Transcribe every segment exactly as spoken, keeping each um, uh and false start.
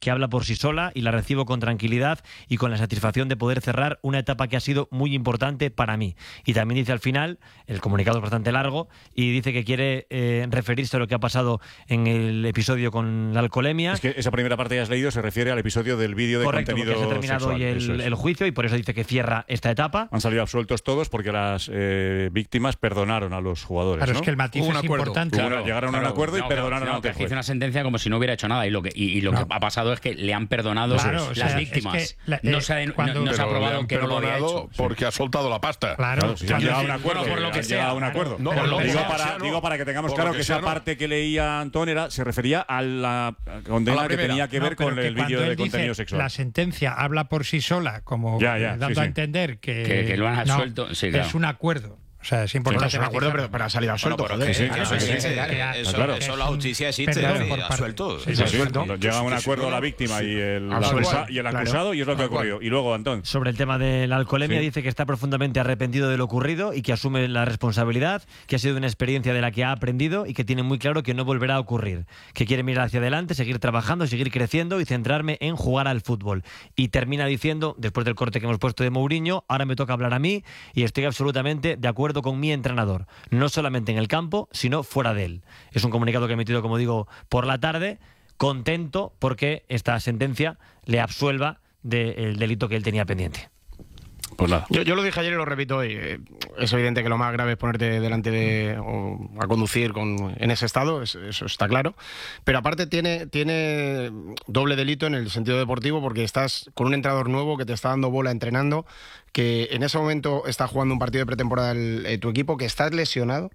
que habla por sí sola y la recibo con tranquilidad y con la satisfacción de poder cerrar una etapa que ha sido muy importante para mí. Y también dice al final, el comunicado es bastante largo, y dice que quiere eh, referirse a lo que ha pasado en el episodio con la alcoholemia. Es que esa primera parte que has leído se refiere al episodio del vídeo de Correcto, contenido porque se ha terminado sexual. hoy el, es. el juicio, y por eso dice que cierra esta etapa. Han salido absueltos todos porque las eh, víctimas perdonaron a los jugadores. Claro, ¿no? es que el matiz Hubo un es acuerdo. importante. Claro, Claro, llegaron a un claro, acuerdo y no, perdonaron no, ante que el juez. hizo una sentencia como si no hubiera hecho nada, y lo que, y, y lo No. que ha pasado es que le han perdonado Claro, o las sea, víctimas. es que la- no eh, se ha, cuando- no, no se ha Pero le probado han que no lo había perdonado hecho. porque ha soltado la pasta. Claro, Claro, si han cuando- llegado a un sí, acuerdo, bueno, por lo que han sea, llegado a un claro. acuerdo. No, Pero por lo que digo, sea, para, sea, no. digo para que tengamos Por claro lo que, que esa sea, no. parte que leía Antón era, se refería a la condena A la que primera. tenía que No, ver pero con que el cuando vídeo de él dice, contenido sexual. la sentencia habla por sí sola, como Ya, ya, eh, dando sí, a sí. entender que, Que- que lo han no, absuelto, sí, claro. es un acuerdo. O sea, es Bueno, importante. es un acuerdo, pero, matizarlo. pero ha salido absuelto. Bueno, joder. pero que- Sí, eso sí, existe, sí, sí, eso, claro. eso la justicia existe, Perdón es decir, por parte. absuelto. Sí, Sí, sí, suelto. lo- llega a un Sí, sí, acuerdo no, no. la víctima y el, Al acusa- cual, y el claro. acusado, y es lo que ha Al cual. ocurrido. Y luego, Antón. Sobre el tema de la alcoholemia, Sí. dice que está profundamente arrepentido de lo ocurrido y que asume la responsabilidad, que ha sido una experiencia de la que ha aprendido y que tiene muy claro que no volverá a ocurrir, que quiere mirar hacia adelante, seguir trabajando, seguir creciendo y centrarme en jugar al fútbol. Y termina diciendo, después del corte que hemos puesto de Mourinho, ahora me toca hablar a mí y estoy absolutamente de acuerdo con mi entrenador, no solamente en el campo, sino fuera de él. Es un comunicado que ha emitido, como digo, por la tarde, contento porque esta sentencia le absuelva del delito que él tenía pendiente. Pues nada. Yo, yo lo dije ayer y lo repito hoy. Eh, Es evidente que lo más grave es ponerte delante de o a conducir con, en ese estado, es- eso está claro. Pero aparte tiene, tiene doble delito en el sentido deportivo porque estás con un entrenador nuevo que te está dando bola entrenando, que en ese momento está jugando un partido de pretemporada el- eh, tu equipo, que estás lesionado.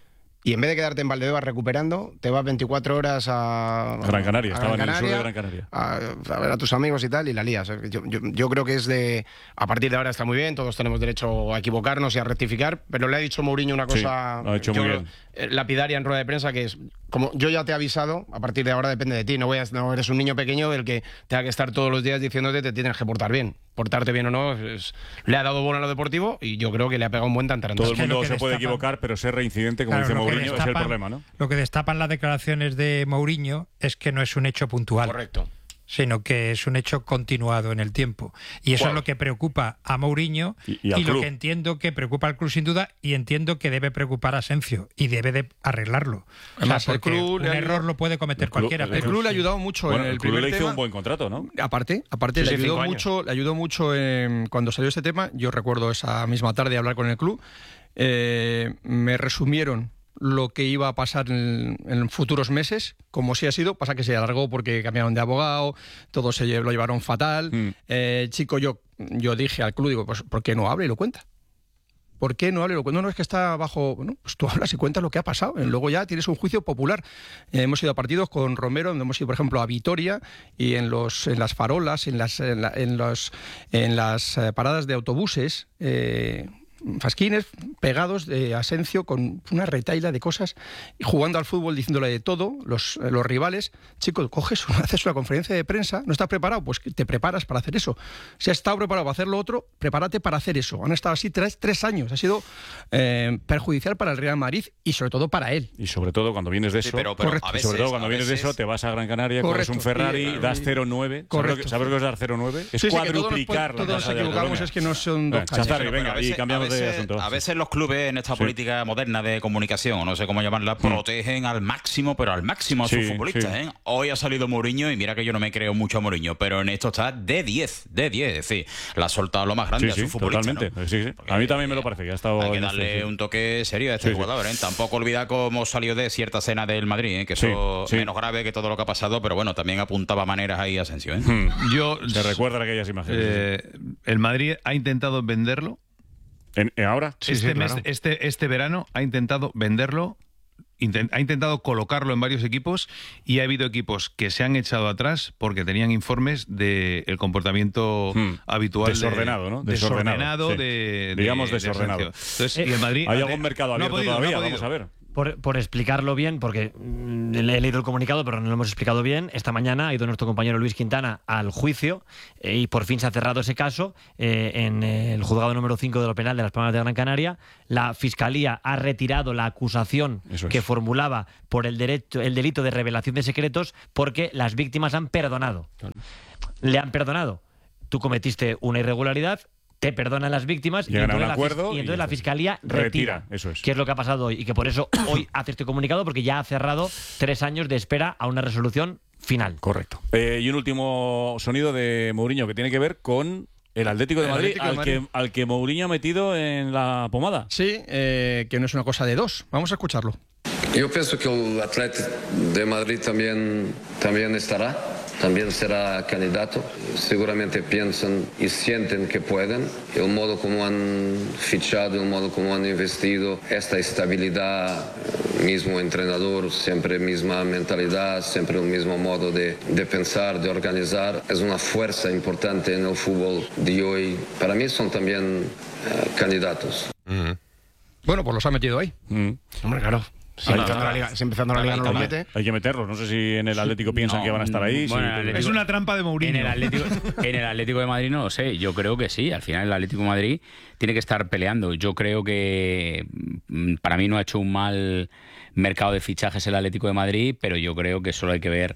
Y en vez de quedarte en Valdebebas recuperando, te vas veinticuatro horas a Gran Canaria, a estaba Gran en el sur de Canaria, Gran Canaria. A, a ver a tus amigos y tal, y la lías. Yo, yo, yo creo que es de... A partir de ahora está muy bien, todos tenemos derecho a equivocarnos y a rectificar, pero le ha dicho Mourinho una Sí, cosa lo ha hecho yo muy creo, bien. eh, lapidaria en rueda de prensa, que es, como yo ya te he avisado, a partir de ahora depende de ti, no, voy a- no eres un niño pequeño del que tenga que estar todos los días diciéndote te tienes que portar bien. Portarte bien o no, es- le ha dado bola a lo deportivo y yo creo que le ha pegado un buen tantarantazo. Todo el que lo mundo que se puede destapan- equivocar, pero ser reincidente, como Claro, dice lo que Mourinho, es el destapan- problema, ¿no? Lo que destapan las declaraciones de Mourinho es que no es un hecho puntual. Correcto. Sino que es un hecho continuado en el tiempo. Y eso Wow. es lo que preocupa a Mourinho Y- y, y al lo club. que entiendo que preocupa al club sin duda, y entiendo que debe preocupar a Asensio y debe de arreglarlo. Además, el porque club un le ha error ayudado- lo puede cometer El club- cualquiera. el El pero club le ha sí. ayudado mucho Bueno, en el, el club primer le hizo tema. un buen contrato, ¿no? Aparte, aparte Sí, le sí, ayudó cinco años. mucho, le ayudó mucho en- cuando salió este tema. Yo recuerdo esa misma tarde hablar con el club. Eh, me resumieron lo que iba a pasar en, en futuros meses, como sí ha sido, pasa que se alargó porque cambiaron de abogado, todo se lle- lo llevaron fatal. Mm. Eh, chico, yo, yo dije al club, digo, pues ¿por qué no habla y lo cuenta? ¿Por qué no habla y lo cuenta? No, no, es que está bajo... Bueno, pues tú hablas y cuentas lo que ha pasado. Eh, Luego ya tienes un juicio popular. Eh, hemos ido a partidos con Romero, donde hemos ido, por ejemplo, a Vitoria y en, los, en las farolas, en las, en la- en los, en las eh, paradas de autobuses... Eh, fasquines pegados de Asensio con una retaila de cosas y jugando al fútbol diciéndole de todo, los, los rivales. Chico, coges, haces una conferencia de prensa, ¿no estás preparado? Pues que te preparas para hacer eso. Si has estado preparado para hacer lo otro, prepárate para hacer eso. Han estado así tres, tres años. Ha sido eh, perjudicial para el Real Madrid y sobre todo para él. Y sobre todo cuando vienes de eso, Sí, pero, pero Correcto. a y veces, sobre todo cuando a vienes de veces- eso, te vas a Gran Canaria, Correcto. coges un Ferrari, Y, eh, das cero nueve. ¿Sabes lo que- correcto. ¿Sabes lo que es dar cero nueve? Es Sí, sí, que todos nos cuadruplicar pon- la todos nos tasa de equivocamos, alcoholemia. es que no son dos Bueno, cañas. Chazarri, Pero venga, a veces- y cambiamos a veces, de asunto. A veces los clubes en esta Sí. política moderna de comunicación, o no sé cómo llamarla, protegen al máximo, pero al máximo a sus Sí, futbolistas. sí. ¿eh? Hoy ha salido Mourinho y mira que yo no me creo mucho a Mourinho, pero en esto está de diez, de diez. Es decir, la ha soltado lo más grande Sí, a sí, sus futbolistas. totalmente. ¿no? Sí, sí. Porque, A mí también me lo eh, parece, que ha estado Hay que en darle este, sí. un toque serio a este Sí, sí. jugador. ¿eh? Tampoco olvidar cómo salió de cierta escena del Madrid, ¿eh? que eso Sí, sí. menos grave que todo lo que ha pasado, pero bueno, también apuntaba maneras ahí a Asensio. ¿eh? Hmm. Yo, Te recuerdan aquellas imágenes. eh, el Madrid ha intentado venderlo. En- eh, ¿Ahora? Sí, este, sí, mes, claro. este, este verano ha intentado venderlo, inten- ha intentado colocarlo en varios equipos y ha habido equipos que se han echado atrás porque tenían informes del comportamiento Hmm. habitual. de- Desordenado, ¿no? Desordenado, Desordenado, sí. de, de- Digamos de desordenado. Asensio. Entonces, Eh, y el Madrid ¿Hay ha- algún mercado no ha abierto podido, no ha todavía? podido. Vamos a ver. Por, por explicarlo bien, porque mm, he leído el comunicado, pero no lo hemos explicado bien. Esta mañana ha ido nuestro compañero Luis Quintana al juicio eh, y por fin se ha cerrado ese caso eh, en eh, el juzgado número cinco de lo penal de Las Palmas de Gran Canaria. La Fiscalía ha retirado la acusación Eso es. que formulaba por el, derecho, el delito de revelación de secretos porque las víctimas han perdonado. Le han perdonado. Tú cometiste una irregularidad, te perdonan las víctimas y Llegan a entonces, un la, acuerdo y entonces y la Fiscalía retira, retira, eso es. que es lo que ha pasado hoy y que por eso hoy hace este comunicado porque ya ha cerrado tres años de espera a una resolución final. Correcto. Eh, y un último sonido de Mourinho que tiene que ver con el Atlético de El Madrid, Atlético de al, Madrid. Que, al que Mourinho ha metido en la pomada. Sí, eh, que no es una cosa de dos. Vamos a escucharlo. Yo pienso que el Atlético de Madrid también, también estará, también será candidato. Seguramente piensan y sienten que pueden. El modo como han fichado, el modo como han investido, esta estabilidad, mismo entrenador, siempre misma mentalidad, siempre el mismo modo de, de pensar, de organizar, es una fuerza importante en el fútbol de hoy. Para mí son también uh, candidatos. Mm. Bueno, pues los ha metido ahí. Mm. Hombre, claro. Si Ahí empezando, está. la liga, si empezando la liga no lo mete. Hay que meterlos. No sé si en el Atlético piensan No, que van a estar ahí. bueno, si- el Atlético- Es una trampa de Mourinho. En el, Atlético, en el Atlético de Madrid no lo sé, yo creo que sí, al final el Atlético de Madrid tiene que estar peleando. Yo creo que mm, para mí no ha hecho un mal mercado de fichajes el Atlético de Madrid, pero yo creo que solo hay que ver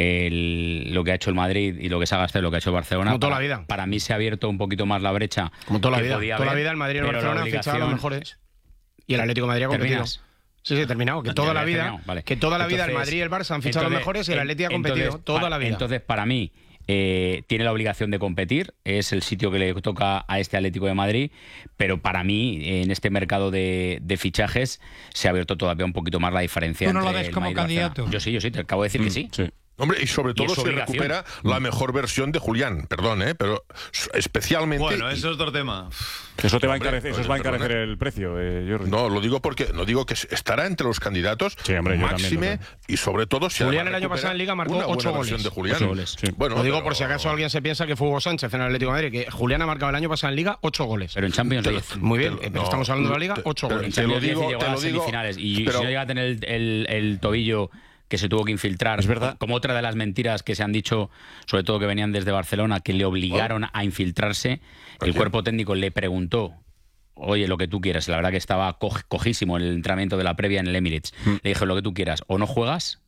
el- lo que ha hecho el Madrid y lo que se ha gastado y lo que ha hecho el Barcelona. Como toda para, la vida. Para mí se ha abierto un poquito más la brecha. Como toda la que vida. podía Toda la haber, vida el Madrid y el pero la Barcelona han fichado a los obligación- mejores. Y el Atlético de Madrid ha competido. ¿Terminas? Sí, sí, terminado. Que Ya toda la había vida, terminado, vale. que toda la vida el Entonces- Madrid y el Barça han fichado a los entonces, mejores y el Atlético ha competido entonces, toda pa- la vida. Entonces, para mí, eh, tiene la obligación de competir, es el sitio que le toca a este Atlético de Madrid, pero para mí, en este mercado de, de fichajes, se ha abierto todavía un poquito más la diferencia. ¿Tú no lo entre ves el como Madrid y el Barcelona. candidato? Yo sí, yo sí, te acabo de decir que sí. Sí. Hombre, y sobre Y todo es se obligación. recupera la mejor versión de Julián, perdón, ¿eh? Pero especialmente... Bueno, eso es otro tema. Eso te va a Hombre, encarecer, eso os va a encarecer el precio, eh, Jordi. No, lo digo porque no digo que estará entre los candidatos, Sí, hombre, yo también, máxime, total. y sobre todo si Julián además el año recupera pasado en Liga marcó una buena ocho versión goles. de Julián. Ocho goles, sí. Bueno, Lo digo pero- por si acaso alguien se piensa que fue Hugo Sánchez en el Atlético de Madrid, que Julián ha marcado el año pasado en Liga ocho goles. Pero en Champions Te lo- diez. Muy bien, te lo- pero no, estamos hablando de la Liga, te- ocho pero goles. te lo Champions diez digo, llegó te a lo las digo, semifinales. Y pero- si no llega a tener el, el- el tobillo que se tuvo que infiltrar, Es verdad. como otra de las mentiras que se han dicho, sobre todo que venían desde Barcelona, que le obligaron a infiltrarse, el Oye. cuerpo técnico le preguntó, oye, lo que tú quieras. La verdad que estaba coj- cojísimo el entrenamiento de la previa en el Emirates. Le dije, lo que tú quieras, o no juegas,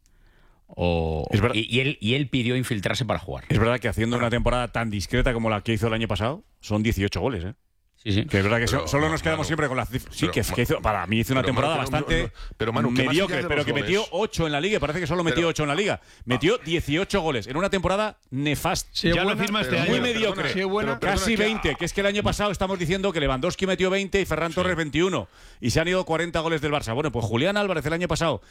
o... Es verdad. Y, y él, y él pidió infiltrarse para jugar. Es verdad que haciendo una temporada tan discreta como la que hizo el año pasado, son dieciocho goles, ¿eh? Sí, sí. Que es verdad que Pero, so- solo nos Manu, quedamos siempre con la cifra. Sí, pero, que, es, Ma- que hizo, para mí hizo una pero, temporada Manu, pero, bastante no, pero, Manu, que más allá mediocre, de pero los que goles- metió ocho en la liga. Parece que solo metió Pero- ocho en la liga. Metió dieciocho goles en una temporada nefasta. Sí, es Ya lo buena, firma este pero año. Muy buena, mediocre. perdona, sí, es buena, pero Casi perdona, que- veinte, que es que el año pasado estamos diciendo que Lewandowski metió veinte y Ferran Torres veintiuno. Y se han ido cuarenta goles del Barça. Bueno, pues Julián Álvarez el año pasado,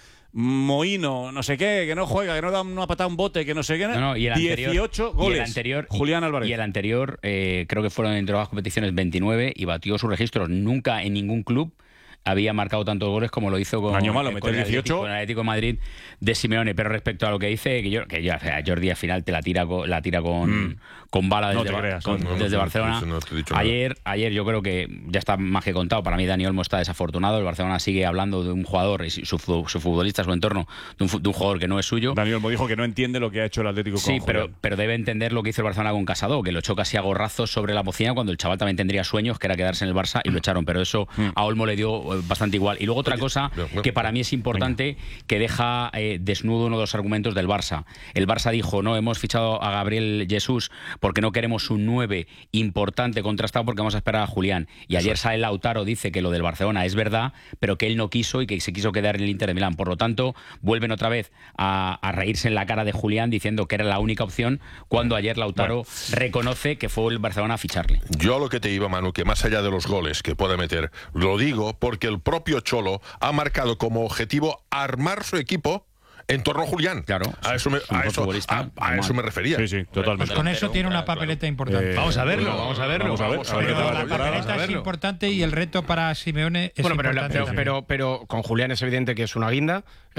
Moino, no sé qué, que no juega, que no da una patada a un bote, que no sé qué. No, no, y el anterior, dieciocho y goles. el anterior, Julián Álvarez. Y el anterior, eh, creo que fueron entre las competiciones veintinueve y batió sus registros. Nunca en ningún club había marcado tantos goles como lo hizo con, Un año malo, eh, meter con el Atlético- dieciocho. con el Atlético de Madrid de Simeone. Pero respecto a lo que dice, que yo, que yo, o sea, Jordi al final te la tira con, la tira con, Mm. con bala No desde, te Ba- creas, con- no, no, desde no, Barcelona. eso no te he dicho nada. ayer, ayer yo creo que ya está más que contado. Para mí Dani Olmo está desafortunado. El Barcelona sigue hablando de un jugador y su, fu- su futbolista, su entorno, de un, fu- de un jugador que no es suyo. Daniel Olmo dijo que no entiende lo que ha hecho el Atlético con Sí, pero, Julián. pero debe entender lo que hizo el Barcelona con Casado, que lo echó casi a gorrazos sobre la bocina cuando el chaval también tendría sueños, que era quedarse en el Barça, y lo echaron. Pero eso a Olmo le dio eh, bastante igual. Y luego otra Oye, cosa pero, bueno, que para mí es importante, que deja eh, desnudo uno de los argumentos del Barça. El Barça dijo, no, hemos fichado a Gabriel Jesús porque no queremos un nueve importante, contrastado, porque vamos a esperar a Julián. Y ayer sale Lautaro, dice que lo del Barcelona es verdad, pero que él no quiso y que se quiso quedar en el Inter de Milán. Por lo tanto, vuelven otra vez a, a reírse en la cara de Julián diciendo que era la única opción, cuando ayer Lautaro reconoce que fue el Barcelona a ficharle. Yo a lo que te iba, Manu, que más allá de los goles que puede meter, lo digo porque el propio Cholo ha marcado como objetivo armar su equipo en torno a Julián. Claro, a eso me, es un a buen eso, futbolista, a- a normal. eso me refería. Sí, sí, totalmente. Pues con eso tiene una papeleta importante. Eh, Vamos a verlo, bueno, vamos a verlo. vamos a ver, Vamos a ver qué Pero tal la la temporada. papeleta es verlo. importante y el reto para Simeone es Bueno, pero, importante pero, también. pero, pero con Julián es evidente que es una guinda.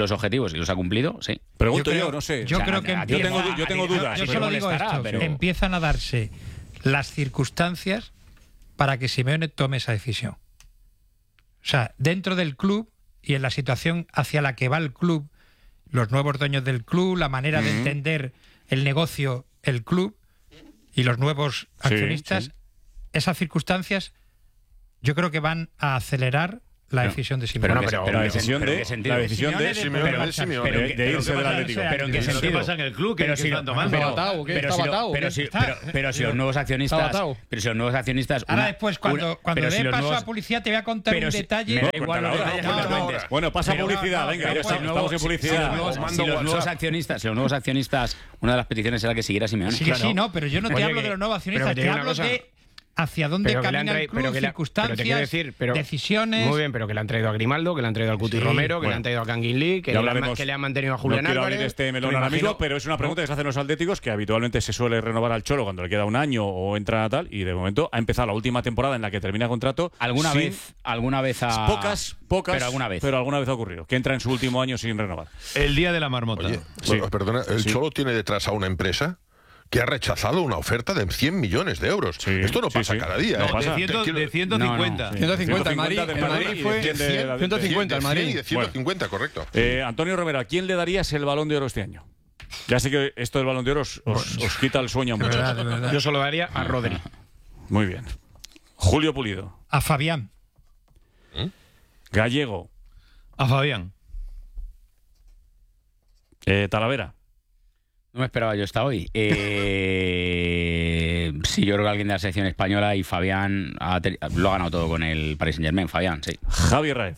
los objetivos y los ha cumplido, sí. Pregunto Yo yo, creo- no sé. yo O sea, creo que yo empieza- tengo, du- yo tengo dudas. Yo sí, solo te digo molestará, esto, pero- empiezan a darse las circunstancias para que Simeone tome esa decisión. O sea, dentro del club y en la situación hacia la que va el club, los nuevos dueños del club, la manera uh-huh. de entender el negocio, el club y los nuevos accionistas, sí, sí. esas circunstancias yo creo que van a acelerar la decisión de Simeone. Pero, pero, pero la decisión de la decisión de Simeone de, Simeone, de, de irse del Atlético. Pero ¿en qué sentido? ¿Qué pasa en el club? ¿Qué están tomando? Pero si pero si los nuevos accionistas, pero si los nuevos accionistas. Ahora después cuando cuando dé paso a publicidad te voy a contar un detalle. Bueno, pasa publicidad, venga, estamos en publicidad. Si los nuevos accionistas, si los nuevos accionistas, una de las peticiones era que siguiera Simeone. Sí, sí, no, pero yo no te hablo de los nuevos accionistas, te hablo de hacia dónde camina el club, circunstancias, decir, pero, decisiones. Muy bien, pero que le han traído a Grimaldo, que le han traído al Cuti sí, Romero, que bueno. le han traído a Kangin Lee, que, le, que le han mantenido a Julián no quiero Álvarez. abrir este melón ahora mismo, pero es una pregunta ¿no? que se hacen los atléticos, que habitualmente se suele renovar al Cholo cuando le queda un año o entra a tal, y de momento ha empezado la última temporada en la que termina contrato. Alguna sin, vez, alguna vez a... Pocas, pocas, pero alguna vez. Pero alguna vez ha ocurrido, que entra en su último año sin renovar. El día de la marmota. Oye, sí. bueno, perdona, ¿el sí. Cholo tiene detrás a una empresa que ha rechazado una oferta de cien millones de euros? Sí, Esto no sí, pasa sí. cada día. No, ¿eh? pasa. De, ciento, de ciento cincuenta. No, no. ciento cincuenta, el Madrid, el Madrid fue ciento cincuenta, el Madrid. De ciento cincuenta, bueno. correcto. Eh, Antonio Romero, ¿a quién le darías el Balón de Oro este año? Ya sé que esto del Balón de Oro os, os, os quita el sueño mucho. Yo se lo daría a Rodri. Muy bien. Julio Pulido. A Fabián. ¿Eh? Gallego. A Fabián. Eh, Talavera. No me esperaba yo hasta hoy. Eh, sí, yo creo que alguien de la selección española y Fabián ha, lo ha ganado todo con el Paris Saint-Germain. Fabián, sí. Javi Raez.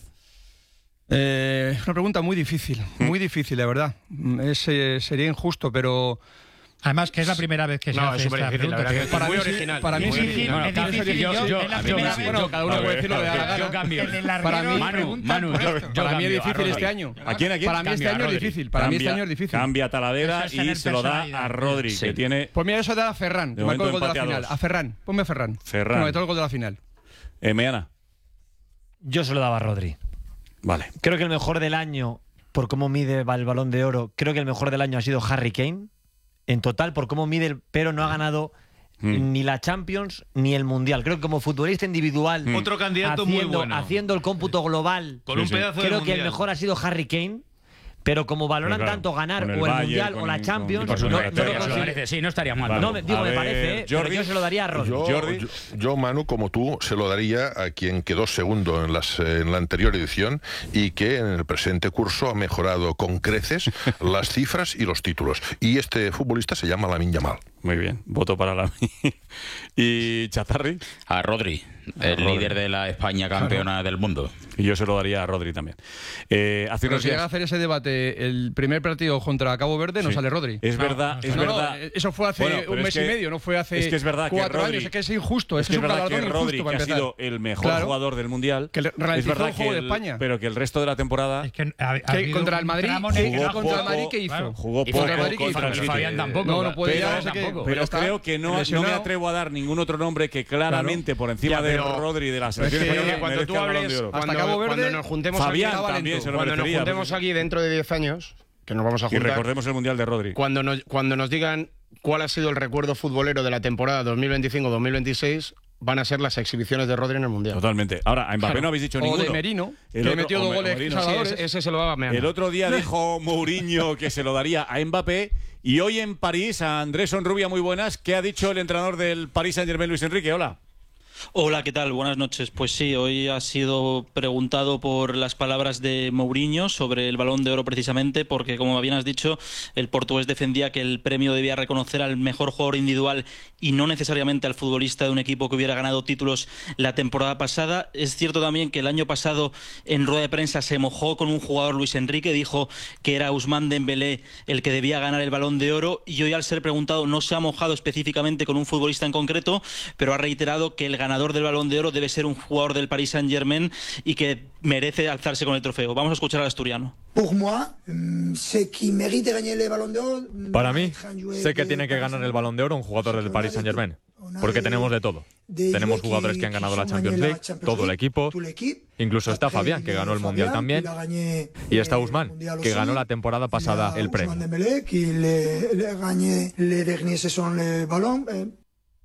Eh, una pregunta muy difícil, muy difícil, de verdad. Es, eh, sería injusto, pero... Además, que es la primera vez que se no, hace esta pregunta. La verdad, para muy mí, original. Para mí es difícil. Bueno, es difícil. Yo, yo, yo, es la primera vez. Bueno, cada uno puede decir lo que da la gana. Yo cambio. Para mí, Manu, Manu, yo, yo para mí es difícil cambio, este año. ¿A quién, a quién? Para mí este año es difícil. Para mí este año es difícil. Cambia Talavera y se lo da a Rodri, sí. que tiene... Pues mira, eso da a Ferran, que marcó el gol de la final. A Ferran, ponme a Ferran. Ferran. No, me el gol de la final. Eh, Meana. Yo se lo daba a Rodri. Vale. Creo que el mejor del año, por cómo mide el Balón de Oro, creo que el mejor del año ha sido Harry Kane. En total, por cómo mide, pero no ha ganado mm. ni la Champions ni el Mundial. Creo que como futbolista individual, mm. otro candidato haciendo, muy bueno. haciendo el cómputo global, con un sí, pedazo creo de que el mejor ha sido Harry Kane. Pero como valoran claro, tanto ganar el o el Bayern, Mundial o la Champions, con, no, no, no, no lo parece, sí, no estaría mal. Vale. No, me, digo, a me ver, parece, ¿eh? Jordi, pero yo se lo daría a Rodri. Yo, Jordi. yo, yo, Manu, como tú, se lo daría a quien quedó segundo en, las, en la anterior edición y que en el presente curso ha mejorado con creces las cifras y los títulos. Y este futbolista se llama Lamine Yamal. Muy bien, voto para Lamine. ¿Y Chazarri? A Rodri, el Rodri. líder de la España campeona claro. del mundo. Y yo se lo daría a Rodri también. Eh, hace Pero unos si días... llega a hacer ese debate el primer partido contra Cabo Verde, no sí. sale Rodri. Es no, verdad, no, es no, verdad. No, eso fue hace bueno, un mes es y que, medio, no fue hace es que es verdad cuatro que Rodri, años. Es que es injusto. Es, es, que es, es un verdad que Rodri, que ha sido el mejor claro, jugador del Mundial, que es verdad el juego que de el, España. pero que el resto de la temporada... Es que, ha, ha que contra el Madrid, jugó contra el Madrid, poco, ¿qué hizo? Claro, jugó poco contra el Madrid, contra el City. Fabián tampoco. No, no puede pero, ya, tampoco. Pero creo que no, no me atrevo a dar ningún otro nombre que claramente claro. por encima ya, de pero, Rodri de la selección es que española cuando tú hables, cuando, hasta Cabo Verde, cuando nos juntemos Fabián aquí, también se lo cuando nos juntemos aquí dentro de diez años, que nos vamos a juntar. Y recordemos el Mundial de Rodri. Cuando nos, cuando nos digan cuál ha sido el recuerdo futbolero de la temporada dos mil veinticinco dos mil veintiséis, van a ser las exhibiciones de Rodri en el Mundial. Totalmente. Ahora, a Mbappé claro. no habéis dicho o ninguno. O de Merino, el que otro, metió dos goles Merino, salvadores. Sí, ese, ese se lo daba a Meana. El otro día dijo Mourinho que se lo daría a Mbappé. Y hoy en París, a Andrés Onrubia, muy buenas. ¿Qué ha dicho el entrenador del Paris Saint-Germain, Luis Enrique? Hola. Hola, ¿qué tal? Buenas noches. Pues sí, hoy ha sido preguntado por las palabras de Mourinho sobre el Balón de Oro precisamente, porque como bien has dicho, el portugués defendía que el premio debía reconocer al mejor jugador individual y no necesariamente al futbolista de un equipo que hubiera ganado títulos la temporada pasada. Es cierto también que el año pasado en rueda de prensa se mojó con un jugador, Luis Enrique, dijo que era Ousmane Dembélé el que debía ganar el Balón de Oro, y hoy al ser preguntado no se ha mojado específicamente con un futbolista en concreto, pero ha reiterado que el ganador del Balón de Oro debe ser un jugador del Paris Saint-Germain y que merece alzarse con el trofeo. Vamos a escuchar al asturiano. Para mí, sé que tiene que ganar el Balón de Oro un jugador del Paris Saint-Germain, porque tenemos de todo. Tenemos jugadores que han ganado la Champions League, todo el equipo, incluso está Fabián, que ganó el Mundial también, y está Ousmane, que ganó la temporada pasada el premio.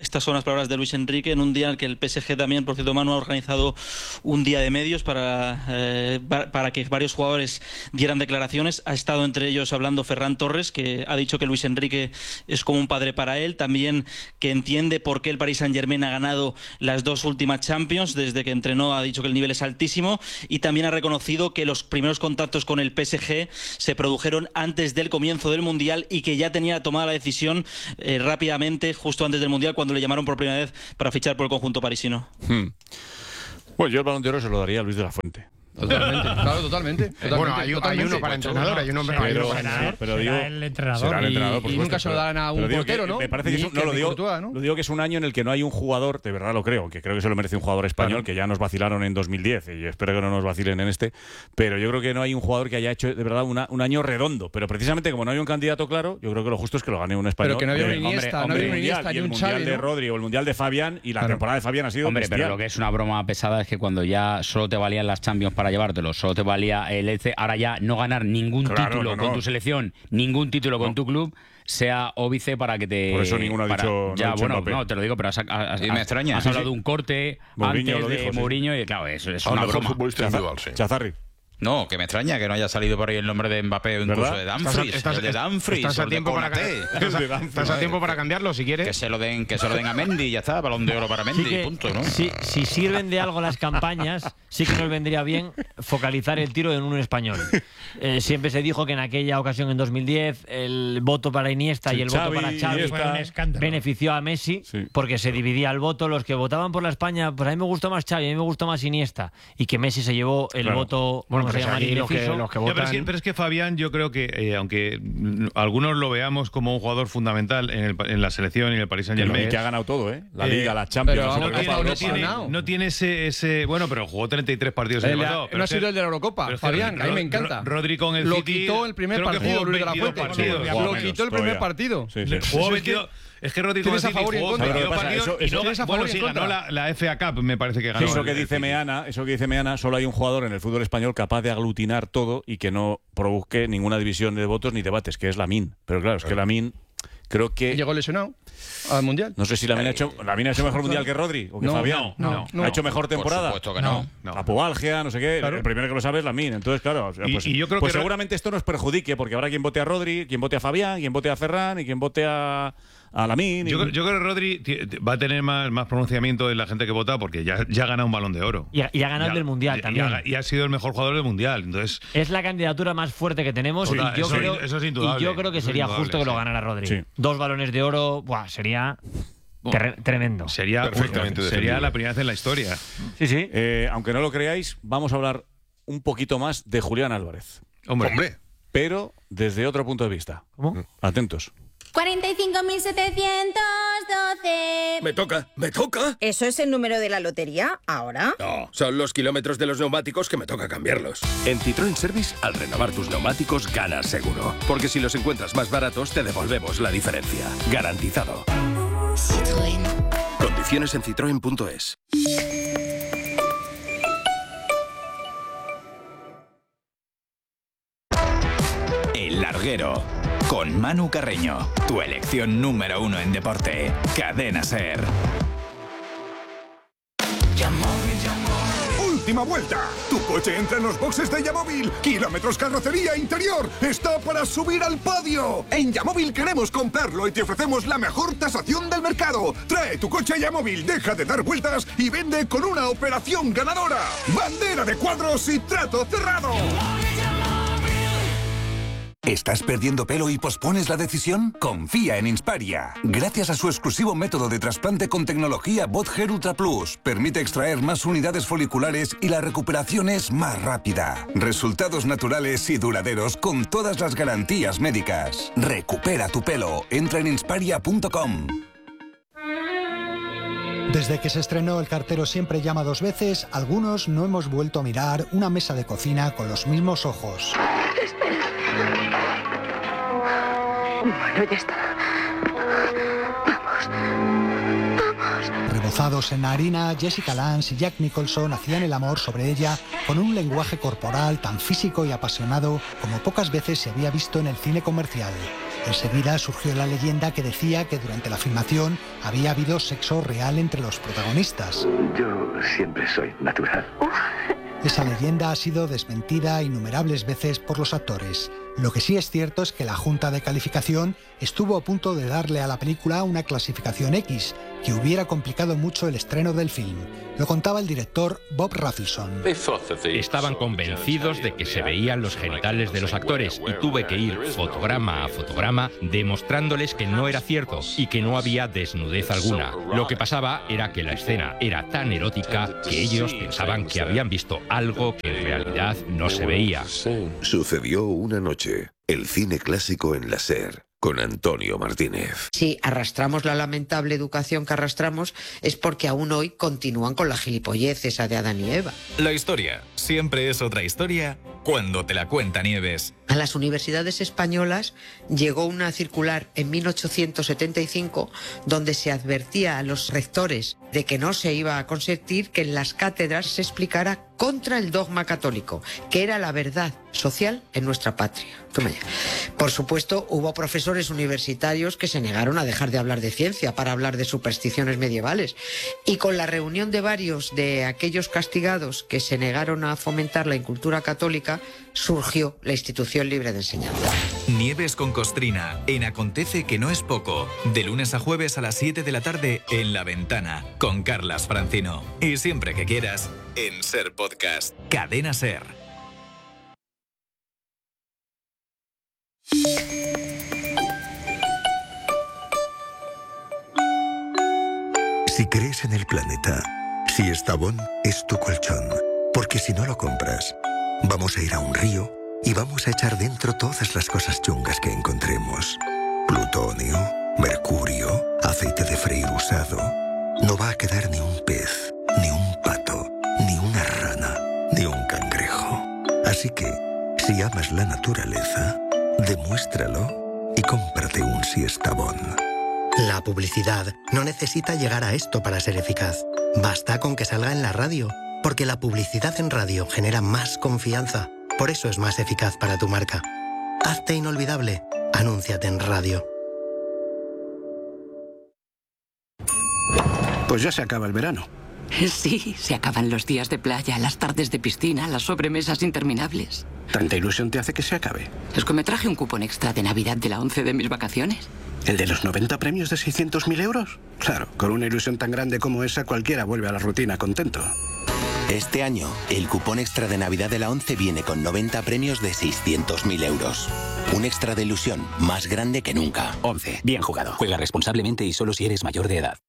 Estas son las palabras de Luis Enrique en un día en el que el P S G también, por cierto, Manu, ha organizado un día de medios para, eh, para que varios jugadores dieran declaraciones. Ha estado entre ellos hablando Ferran Torres, que ha dicho que Luis Enrique es como un padre para él. También que entiende por qué el Paris Saint-Germain ha ganado las dos últimas Champions. Desde que entrenó ha dicho que el nivel es altísimo. Y también ha reconocido que los primeros contactos con el P S G se produjeron antes del comienzo del Mundial y que ya tenía tomada la decisión eh, rápidamente, justo antes del Mundial, cuando le llamaron por primera vez para fichar por el conjunto parisino. Hmm. Pues yo el Balón de Oro se lo daría a Luis de la Fuente. Totalmente, claro, totalmente. totalmente Bueno, hay, totalmente. hay uno para entrenador, hay un hombre pero, para entrenador. pero digo, será el entrenador. será el entrenador, por y, y supuesto, nunca se lo darán a un portero, ¿no? Me parece que es un, Ni no, lo ni digo, Courtois, ¿no? lo digo que es un año en el que no hay un jugador, de verdad lo creo, que creo que se lo merece un jugador español, Claro. que ya nos vacilaron en dos mil diez y espero que no nos vacilen en este, pero yo creo que no hay un jugador que haya hecho de verdad una, un año redondo, pero precisamente como no hay un candidato claro, yo creo que lo justo es que lo gane un español. Pero que no había un Eh, Iniesta, hombre, no había un hombre, Iniesta y ni el un mundial Xavi, de ¿no? Rodri o el mundial de Fabián y la Claro. temporada de Fabián ha sido Hombre, pero bestial. lo que es una broma pesada es que cuando ya solo te valían las Champions para llevártelo, solo te valía el este, ahora ya no ganar ningún Claro, título no, no. con tu selección, ningún título No. con tu club, sea óbice para que te... Por eso ninguno ha para- dicho- no Ya, ha dicho bueno, Mbappé. no, te lo digo, pero has, has- Y me has- extraña. has Sí, hablado sí. de un corte Mourinho antes lo de dijo, sí. Mourinho y claro, eso es Al una mejor broma. futbolista individual, sí. Chazarri. No, que me extraña que no haya salido por ahí el nombre de Mbappé o incluso ¿Verdad? de Dumfries, Estás- el de Dumfries, estás o a el de tiempo para Konaté. estás a- estás a tiempo para cambiarlo si Que quieres. se lo den, que se lo den a Mendy y ya está, Balón de Oro para Mendy, Sí que, punto, ¿no? si, si sirven de algo las campañas, sí que nos vendría bien focalizar el tiro en un español. Eh, siempre se dijo que en aquella ocasión, en dos mil diez, el voto para Iniesta Sí, y el Xavi, voto para Xavi Iniesta. Fue un escándalo. benefició a Messi Sí. porque se dividía el voto. Los que votaban por la España, pues a mí me gustó más Xavi, a mí me gustó más Iniesta. Y que Messi se llevó el Claro. voto, Bueno, vamos a pero si llamar aquí los que, indeciso. los que Ya, pero, votan... es que, pero es que Fabián, yo creo que, eh, aunque mm, algunos lo veamos como un jugador fundamental en, el, en la selección y en el Paris Que, Saint-Germain, que ha ganado todo, ¿eh? La Eh, Liga, la Champions, pero la no no Supercopa, tiene, Europa, no, Europa. tiene, no. no tiene ese, ese. Bueno, pero jugó treinta y tres partidos el El- año pasado. pero no ha es que- sido el de la Eurocopa. pero es que Fabián, Ro- a mí me Ro- encanta. Rodri con el Lo City, quitó el primer creo que partido, jugó Luis de la veintidós Fuente. partidos. Jugaba Lo menos, quitó el primer todavía. partido. Sí, sí. Jugó Es veintidós. Es que Rodri con el tienes a City favor y en jugó contra. veintidós Pero lo que pasa, partidos eso- y eso- no, tienes a bueno, favor y sí, en ganó contra. la, la F A Cup, me parece que ganó. Eso el- que el dice City. Meana, eso que dice Meana, solo hay un jugador en el fútbol español capaz de aglutinar todo y que no provoque ninguna división de votos ni debates, que es Lamine. Pero claro, es que Lamine creo que Llegó lesionado al Mundial. no sé si Lamine ha hecho Lamine ha hecho mejor mundial que Rodri o que No, Fabián. no, no. Ha hecho mejor Por temporada. supuesto que no. No. Apoalgia, no sé qué. Claro. El primero que lo sabe es Lamine. Entonces, claro, o sea, Y- pues, y yo creo pues que- seguramente esto nos perjudique porque habrá quien vote a Rodri, quien vote a Fabián, quien vote a Ferran y quien vote a, a Lamine. y- Yo, creo- yo creo que Rodri ti- ti- va a tener más, más pronunciamiento en la gente que vota porque ya, ya ha ganado un balón de oro. Y ha- y ha ganado el del Mundial y- también. Y ha, y ha sido el mejor jugador del Mundial. Entonces, Es la candidatura más fuerte que tenemos Total, y, yo eso- creo, eso es y indudable, yo creo que eso es sería indudable, justo que lo sí. ganara Rodri. Sí. Dos balones de oro, buah, sería Bueno, ter- tremendo. sería, Perfectamente sería defendible. la primera vez en la historia. Sí, sí. Eh, aunque no lo creáis, vamos a hablar un poquito más de Julián Álvarez, Hombre, Hombre, pero desde otro punto de vista. ¿Cómo? Atentos. cuarenta y cinco mil setecientos doce. Me toca, me toca. ¿Eso es el número de la lotería ahora? No, son los kilómetros de los neumáticos que me toca cambiarlos. En Citroën Service, al renovar tus neumáticos, ganas seguro. Porque si los encuentras más baratos, te devolvemos la diferencia. Garantizado. Citroën. Condiciones en citroen punto es. El Larguero, con Manu Carreño, tu elección número uno en deporte. Cadena Ser. ¡Última vuelta! Tu coche entra en los boxes de Yamóvil. Kilómetros carrocería interior. Está para subir al podio. En Yamóvil queremos comprarlo y te ofrecemos la mejor tasación del mercado. Trae tu coche a Yamóvil, deja de dar vueltas y vende con una operación ganadora. Bandera de cuadros y trato cerrado. ¿Estás perdiendo pelo y pospones la decisión? Confía en Insparia. Gracias a su exclusivo método de trasplante con tecnología BotHair Ultra Plus, permite extraer más unidades foliculares y la recuperación es más rápida. Resultados naturales y duraderos con todas las garantías médicas. Recupera tu pelo. Entra en insparia punto com. Desde que se estrenó El cartero siempre llama dos veces, algunos no hemos vuelto a mirar una mesa de cocina con los mismos ojos. Espera. Bueno, ya está. Vamos. Vamos. Rebozados en la harina, Jessica Lange y Jack Nicholson hacían el amor sobre ella con un lenguaje corporal tan físico y apasionado como pocas veces se había visto en el cine comercial. Enseguida surgió la leyenda que decía que durante la filmación había habido sexo real entre los protagonistas. Yo siempre soy natural. Esa leyenda ha sido desmentida innumerables veces por los actores. Lo que sí es cierto es que la Junta de Calificación estuvo a punto de darle a la película una clasificación X, que hubiera complicado mucho el estreno del film. Lo contaba el director Bob Rafelson. Estaban convencidos de que se veían los genitales de los actores y tuve que ir fotograma a fotograma demostrándoles que no era cierto y que no había desnudez alguna. Lo que pasaba era que la escena era tan erótica que ellos pensaban que habían visto algo que en realidad no se veía. Sucedió una noche, el cine clásico en la SER, con Antonio Martínez. Si arrastramos la lamentable educación que arrastramos es porque aún hoy continúan con la gilipollez esa de Adán y Eva. La historia siempre es otra historia cuando te la cuenta Nieves. A las universidades españolas llegó una circular en mil ochocientos setenta y cinco donde se advertía a los rectores de que no se iba a consentir que en las cátedras se explicara contra el dogma católico, que era la verdad social en nuestra patria. Toma ya. Por supuesto, hubo profesores universitarios que se negaron a dejar de hablar de ciencia para hablar de supersticiones medievales. Y con la reunión de varios de aquellos castigados que se negaron a fomentar la incultura católica, surgió la institución libre de enseñanza. Nieves con Costrina, en Acontece que no es poco, de lunes a jueves a las siete de la tarde en La Ventana, con Carlas Francino. Y siempre que quieras, en Ser Podcast. Cadena Ser. Si crees en el planeta, si Estavón es tu colchón, porque si no lo compras, vamos a ir a un río y vamos a echar dentro todas las cosas chungas que encontremos. Plutonio, mercurio, aceite de freír usado. No va a quedar ni un pez, ni un pato, ni una rana, ni un cangrejo. Así que, si amas la naturaleza, demuéstralo y cómprate un Siestabón. La publicidad no necesita llegar a esto para ser eficaz. Basta con que salga en la radio, porque la publicidad en radio genera más confianza. Por eso es más eficaz para tu marca. Hazte inolvidable. Anúnciate en radio. Pues ya se acaba el verano. Sí, se acaban los días de playa, las tardes de piscina, las sobremesas interminables. ¿Tanta ilusión te hace que se acabe? Es que me traje un cupón extra de Navidad de la once de mis vacaciones. ¿El de los noventa premios de seiscientos mil euros? Claro, con una ilusión tan grande como esa, cualquiera vuelve a la rutina contento. Este año, el cupón extra de Navidad de la once viene con noventa premios de seiscientos mil euros. Un extra de ilusión más grande que nunca. once. Bien jugado. Juega responsablemente y solo si eres mayor de edad.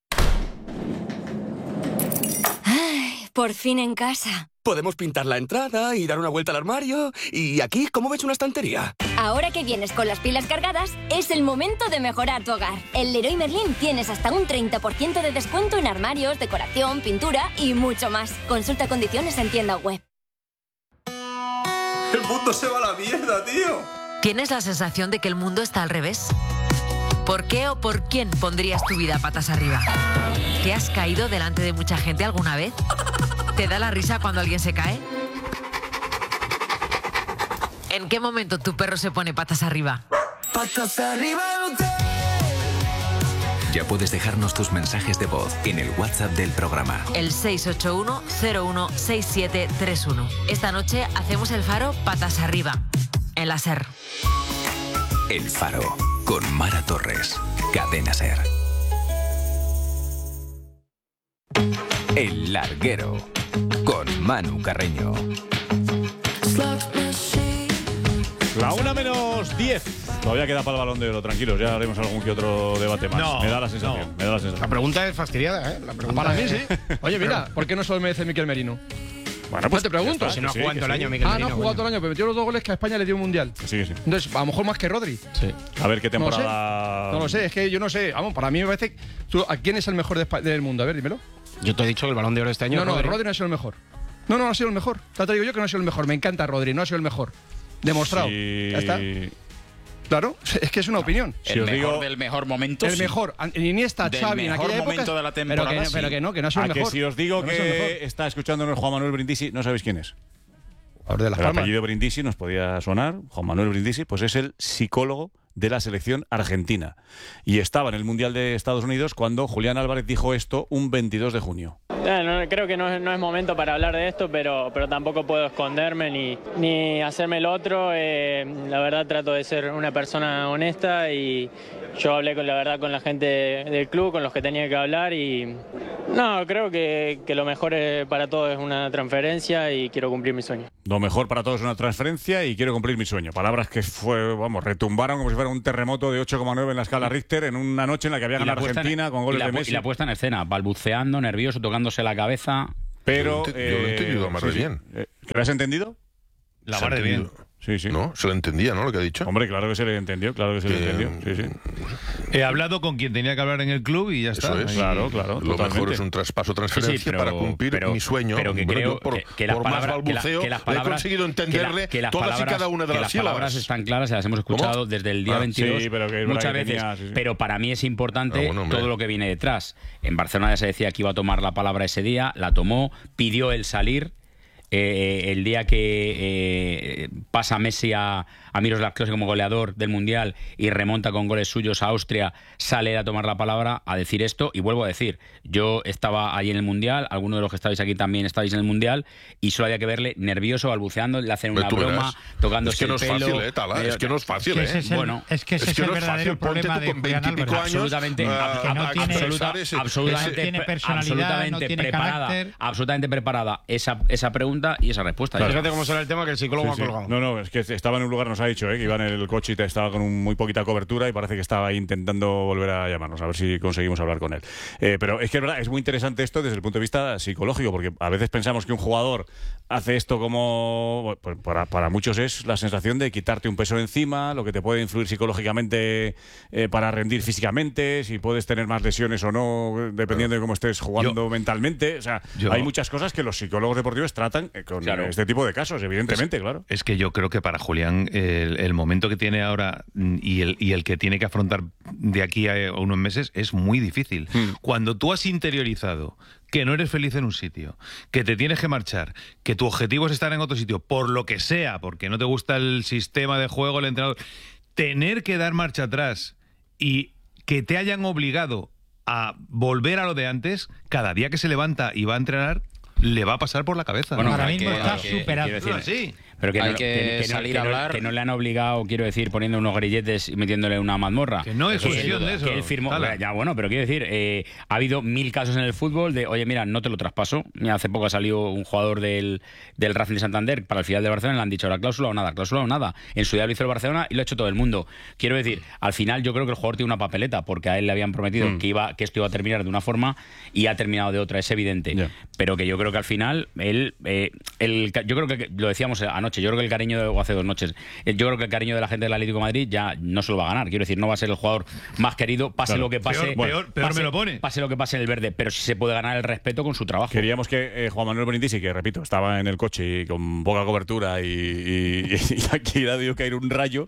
Ay, por fin en casa. Podemos pintar la entrada y dar una vuelta al armario. Y aquí, ¿cómo ves una estantería? Ahora que vienes con las pilas cargadas, es el momento de mejorar tu hogar. En Leroy Merlin tienes hasta un treinta por ciento de descuento en armarios, decoración, pintura y mucho más. Consulta condiciones en tienda web. ¡El mundo se va a la mierda, tío! ¿Tienes la sensación de que el mundo está al revés? ¿Por qué o por quién pondrías tu vida patas arriba? ¿Te has caído delante de mucha gente alguna vez? ¿Te da la risa cuando alguien se cae? ¿En qué momento tu perro se pone patas arriba? ¡Patas arriba! Ya puedes dejarnos tus mensajes de voz en el WhatsApp del programa. El seis ocho uno cero uno seis siete tres uno. Esta noche hacemos el Faro patas arriba, en la SER. El Faro, con Mara Torres. Cadena SER. El Larguero, con Manu Carreño. La una menos diez. Todavía queda para el Balón de Oro, tranquilos, ya haremos algún que otro debate más. No, me da la sensación, no. me da la sensación. La pregunta es fastidiada, ¿eh? La pregunta Para mí es- sí. Oye, mira, ¿por qué no solo merece Miquel Merino? Bueno, pues te pregunto. ya está, Si no ha que sí, jugado que todo el sí. año, Miguel Ah, no ha Merino, jugado coño. todo el año, pero metió los dos goles que a España le dio un mundial. Sí, que sí. Entonces, a lo mejor más que Rodri. Sí. A ver qué No lo sé. temporada. No lo sé, es que yo no sé. Vamos, para mí me parece. ¿Tú, ¿A quién es el mejor de Espa- del mundo? A ver, dímelo. Yo te he dicho que el Balón de Oro este año No, es no, Rodri. Rodri no ha sido el mejor. No, no, no ha sido el mejor. Ya te digo yo que no ha sido el mejor. Me encanta Rodri, no ha sido el mejor. Demostrado. Sí. Ya está. Claro, es que es una opinión. Si El os mejor digo- del mejor momento. El sí. mejor. An- Iniesta, Del Xavi, en mejor aquella momento época. de la pero, temporada, que, sí. pero que no, que no ha sido A el que mejor. si os digo Que no ha sido el mejor. que está escuchándonos Juan Manuel Brindisi, no sabéis quién es. Ahora de Las El Palmas. apellido Brindisi nos podía sonar. Juan Manuel Brindisi, pues es el psicólogo de la selección argentina. Y estaba en el Mundial de Estados Unidos cuando Julián Álvarez dijo esto un veintidós de junio. Eh, no, creo que no es, no es momento para hablar de esto, pero, pero tampoco puedo esconderme ni, ni hacerme el otro. Eh, la verdad trato de ser una persona honesta y yo hablé con la verdad con la gente del club, con los que tenía que hablar y no, creo que, que lo mejor es, para todos es una transferencia y quiero cumplir mi sueño. Lo mejor para todos es una transferencia y quiero cumplir mi sueño. Palabras que fue, vamos, retumbaron como si fuera un terremoto de ocho coma nueve en la escala Richter en una noche en la que había ganado Argentina en, con goles la, de Messi. Y la puesta en escena, balbuceando, nervioso, tocándose la cabeza. Pero yo, eh, yo lo he entendido más sí, de bien. Eh, ¿Que lo has entendido? La mar de bien. Sí, sí. ¿No? Se lo entendía, ¿no? Lo que ha dicho. Hombre, claro que se le entendió, claro que se le eh, entendió. Sí, sí. He hablado con quien tenía que hablar en el club y ya Eso está. Es. Claro, claro. Lo totalmente. mejor es un traspaso, transferencia sí, sí, pero, para cumplir pero, mi sueño. Pero que bueno, creo por, que, que las por palabras, más balbuceo, que la, que las palabras, he conseguido entenderle que la, que todas palabras, y cada una de que las las sílabas. Las palabras están claras, se las hemos escuchado ¿Cómo? desde el día ah, veintidós sí, pero que muchas que veces. Tenía, sí, sí. Pero para mí es importante ah, bueno, todo lo que viene detrás. En Barcelona ya se decía que iba a tomar la palabra ese día, la tomó, pidió el salir. Eh, el día que eh, pasa Messi a, a Miroslav Klose como goleador del Mundial y remonta con goles suyos a Austria, sale a tomar la palabra a decir esto. Y vuelvo a decir, yo estaba ahí en el Mundial, algunos de los que estabais aquí también estabais en el Mundial, y solo había que verle nervioso, balbuceando, le hacen una broma, tocándose el pelo. Es que no es fácil, eh, Tala, es que no es fácil, eh. Es bueno, es que ese es, es que el no es verdadero fácil, problema de Julián Álvarez. Absolutamente, uh, que no tiene, absoluta, ese, absolutamente, no tiene personalidad, absolutamente no tiene preparada, carácter. absolutamente preparada esa, esa pregunta y esa respuesta. Claro. Fíjate cómo será el tema que el psicólogo sí, ha sí. colgado. No, no, es que estaba en un lugar, nos ha dicho, ¿eh? que iba en el coche y estaba con un, muy poquita cobertura y parece que estaba ahí intentando volver a llamarnos, a ver si conseguimos hablar con él. Eh, pero es que es verdad, es muy interesante esto desde el punto de vista psicológico, porque a veces pensamos que un jugador hace esto como... Pues para, para muchos es la sensación de quitarte un peso encima, lo que te puede influir psicológicamente eh, para rendir físicamente, si puedes tener más lesiones o no, dependiendo de cómo estés jugando yo, mentalmente. O sea, yo, hay muchas cosas que los psicólogos deportivos tratan con claro. este tipo de casos, evidentemente, es, claro. Es que yo creo que para Julián el, el momento que tiene ahora y el, y el que tiene que afrontar de aquí a unos meses es muy difícil. Hmm. Cuando tú has interiorizado que no eres feliz en un sitio, que te tienes que marchar, que tu objetivo es estar en otro sitio, por lo que sea, porque no te gusta el sistema de juego, el entrenador, tener que dar marcha atrás y que te hayan obligado a volver a lo de antes, cada día que se levanta y va a entrenar, le va a pasar por la cabeza. Bueno, ahora mismo está superado. Sí. Pero que, hay no, que, que, que salir no, a hablar. Que no le han obligado, quiero decir, poniendo unos grilletes y metiéndole una mazmorra. Que no es cuestión de eso. Que él firmó. Dale. Ya, bueno, pero quiero decir, eh, ha habido mil casos en el fútbol de, oye, mira, no te lo traspaso. Hace poco ha salido un jugador del, del Racing de Santander para el filial de Barcelona y le han dicho, la cláusula o nada, cláusula o nada. En su día lo hizo el Barcelona y lo ha hecho todo el mundo. Quiero decir, al final yo creo que el jugador tiene una papeleta, porque a él le habían prometido mm. que, iba, que esto iba a terminar de una forma y ha terminado de otra, es evidente. Yeah. Pero que yo creo que al final, él, eh, el, yo creo que, lo decíamos anoche, yo creo que el cariño de o hace dos noches. Yo creo que el cariño de la gente del Atlético de Madrid ya no se lo va a ganar. Quiero decir, no va a ser el jugador más querido, pase claro. lo que pase. Peor, bueno, peor, peor pase, me lo pone. Pase lo que pase en el verde, pero sí se puede ganar el respeto con su trabajo. Queríamos que eh, Juan Manuel Brindisi, que repito, estaba en el coche y con poca cobertura y, y, y aquí le ha debido caer un rayo,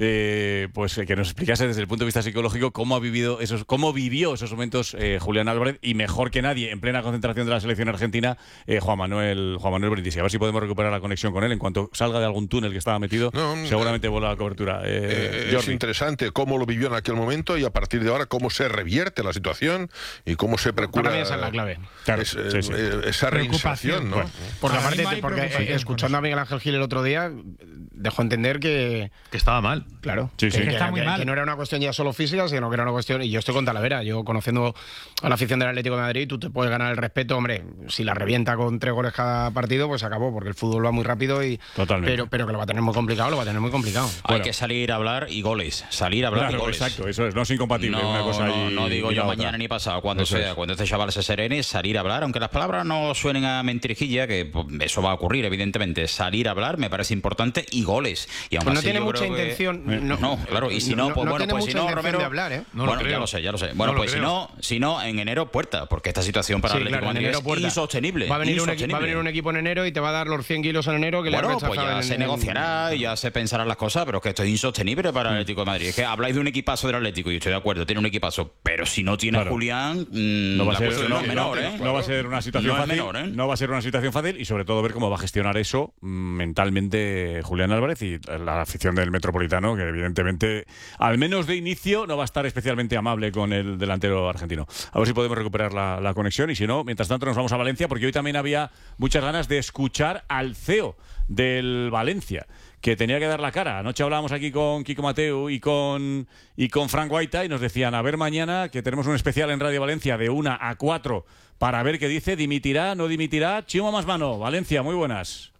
eh, pues eh, que nos explicase desde el punto de vista psicológico cómo ha vivido esos, cómo vivió esos momentos eh, Julián Álvarez, y mejor que nadie, en plena concentración de la selección argentina, eh, Juan Manuel Juan Manuel Brindisi. A ver si podemos recuperar la conexión con él en cuanto salga de algún túnel que estaba metido. No, seguramente vuelve a la cobertura. Eh, eh, es interesante cómo lo vivió en aquel momento y a partir de ahora cómo se revierte la situación y cómo se procura. Para mí esa es la clave. Claro, es, sí, sí. Eh, esa reinserción, ¿no? Bueno, porque aparte, porque escuchando a Miguel Ángel Gil el otro día, dejó entender que. Que estaba mal. Claro. Sí, sí. Que, que, está muy que, mal. que no era una cuestión ya solo física, sino que era una cuestión. Y yo estoy con Talavera. Yo, conociendo a la afición del Atlético de Madrid, tú te puedes ganar el respeto. Hombre, si la revienta con tres goles cada partido, pues acabó, porque el fútbol va muy rápido y. Totalmente. Pero, pero que lo va a tener muy complicado, lo va a tener muy complicado. Hay bueno. que salir a hablar y goles. Salir a hablar claro, y goles. Exacto, eso es. No es incompatible no, una cosa no, y, no digo y yo otra. mañana ni pasado, cuando eso sea. Es. Cuando este chaval se serene, salir a hablar, aunque las palabras no suenen a mentirijilla, que pues, eso va a ocurrir, evidentemente. Salir a hablar me parece importante y goles. Y aún pues no así, tiene mucha intención. Que... No, no, claro. Y si no, no pues no bueno, pues si no, Romero. De hablar, ¿eh? no bueno, lo ya lo sé, ya lo sé. Bueno, no pues si no, si no, en enero puerta, porque esta situación para sí, el Atlético claro, de Madrid es insostenible. Va a, venir insostenible. Un, va a venir un equipo en enero y te va a dar los cien kilos en enero que bueno, le pues ya se negociará y ya se pensarán las cosas, pero es que esto es insostenible para el Atlético de Madrid. Es que habláis de un equipazo del Atlético y estoy de acuerdo, tiene un equipazo, pero si no tiene Claro. a Julián, mmm, No va, a la ser, cuestión no, no es menor, ¿eh? no va a ser una situación No es fácil. menor, ¿eh? No va a ser una situación fácil y sobre todo ver cómo va a gestionar eso mm, mentalmente Julián Álvarez y la afición del Metropolitano, que evidentemente, al menos de inicio, no va a estar especialmente amable con el delantero argentino. A ver si podemos recuperar la, la conexión y si no, mientras tanto nos vamos a Valencia porque hoy también había muchas ganas de escuchar al C E O del Valencia, que tenía que dar la cara. Anoche hablábamos aquí con Kiko Mateu y con, y con Frank Guaita y nos decían, a ver mañana, que tenemos un especial en Radio Valencia de una a cuatro para ver qué dice, dimitirá, no dimitirá. Chimo Masmano, Valencia, muy buenas.